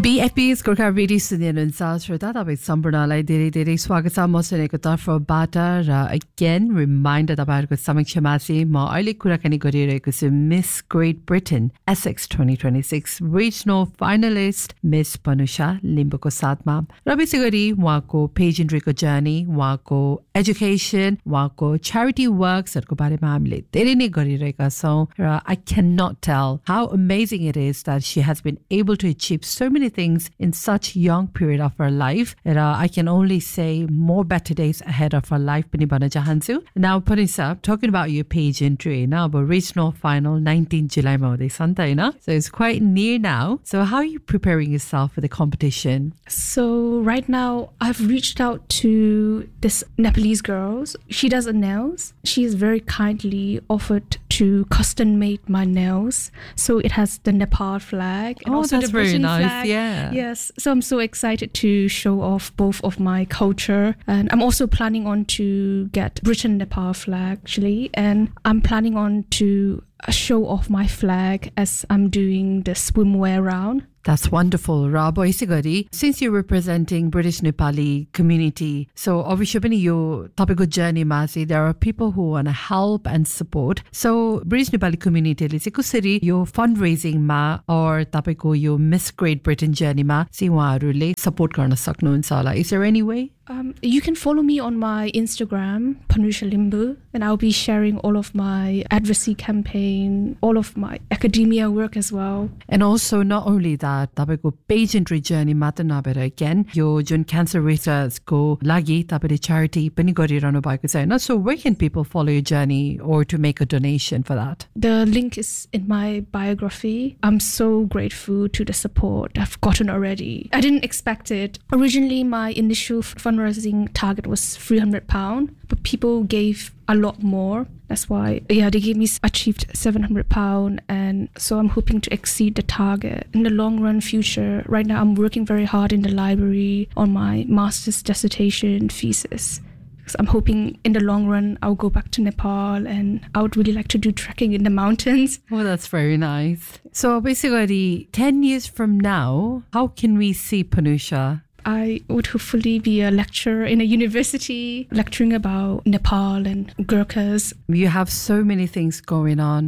BFP's Gorkha Radio सुनिनु हुन्छ श्रोता तपाईं सम्पूर्णलाई धेरै धेरै स्वागत छ म सुनेको तर्फबाट र अगेन रिमाइन्डर तपाईहरुको समक्षमा चाहिँ म अहिले कुराकानी गरिरहेको छु miss great Britain Essex 2026 regional finalist miss पनुषा लिम्बुको साथमा र विशेषगरी उहाँको पेजेन्ट्रीको जर्नी उहाँको एजुकेसन उहाँको च्यारिटी वर्क्सहरुको बारेमा हामीले धेरै नै गरिरहेका छौं र I cannot tell how amazing it is that she has been able to achieve so many things in such young period of her life. I can only say more better days ahead of her life. Pani bana chahanchu. Now, Panisa, talking about your pageantry now, but regional final 19 July ma hudai santa haina. So it's quite near now. So how are you preparing yourself for the competition? So right now, I've reached out to this Nepalese girl. She does nails. She has very kindly offered to custom make my nails. So it has the Nepal flag and also that's the Britain very nice. flag. Yeah. Yes. So I'm so excited to show off both of my culture. And I'm also planning on to get Britain Nepal flag actually. And I'm planning on to show off my flag as I'm doing the swimwear round. That's wonderful, Rob. Since you're representing British Nepali community, so obviously your topical journey, Masi, there are people who want to help and support. So British Nepali community, kusari your fundraising ma or topical your Miss Great Britain journey ma, si waharule support garna sakनुहुन्छ होला. Is there any way? You can follow me on my Instagram, Panusha Limbu, and I'll be sharing all of my advocacy campaign, all of my academia work as well. And also, not only that, तपाईको pageantry journey मात्र नभएर again, यो जुन cancer research को लागि तपाईले charity पनि गरिरहनु भएको छ हैन? So where can people follow your journey or to make a donation for that? The link is in my biography. I'm so grateful to the support I've gotten already. I didn't expect it. Originally, my initial fundraising target was £300, but people gave a lot more. That's why, they gave me achieved £700, and so I'm hoping to exceed the target in the long run future. Right now, I'm working very hard in the library on my master's dissertation thesis. I'm hoping in the long run, I'll go back to Nepal, and I would really like to do trekking in the mountains. Oh, that's very nice. So basically, 10 years from now, how can we see Panusha? I would hopefully be a lecturer in a university, lecturing about Nepal and Gurkhas. You have so many things going on,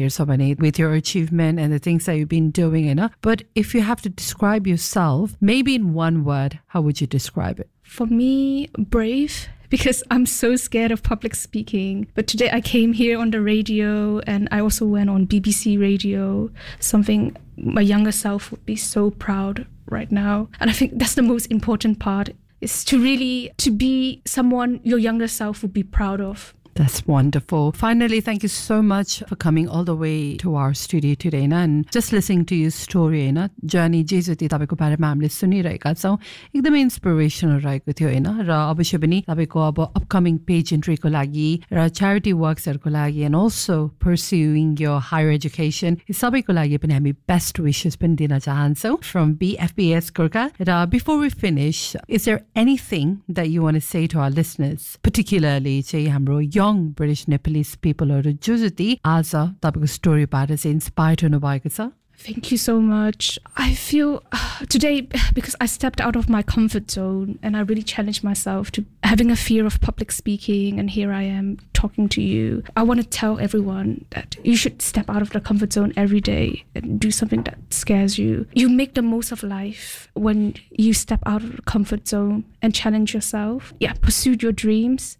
with your achievement and the things that you've been doing, but if you have to describe yourself, maybe in one word, how would you describe it? For me, brave. Because I'm so scared of public speaking. But today I came here on the radio, and I also went on BBC radio, something my younger self would be so proud right now. And I think that's the most important part, is to be someone your younger self would be proud of. That's wonderful. Finally, thank you so much for coming all the way to our studio today and just listening to your story, journey जेजति तपाईको बारेमा हामीले सुनिरहेका छौं एकदमै इन्स्पिरेसनल रहेको थियो र अवश्य पनि तपाईको अब अपकमिङ पेजेन्ट्रीको लागि र च्यारिटी वर्क्सहरुको लागि and also pursuing your higher education सबैको लागि पनि हामी best wishes पनि दिन चाहन्छौं from BFPS Gorkha. Before we finish, is there anything that you want to say to our listeners, particularly चाहिँ हाम्रो young British Nepalese people or जुजति आज तपाईको स्टोरीबाट चाहिँ इन्स्पायर्ड हुनु भएको छ? Thank you so much. I feel today, because I stepped out of my comfort zone and I really challenged myself to having a fear of public speaking, and here I am talking to you. I want to tell everyone that you should step out of the comfort zone every day and do something that scares you. You make the most of life when you step out of the comfort zone and challenge yourself. Yeah, pursue your dreams.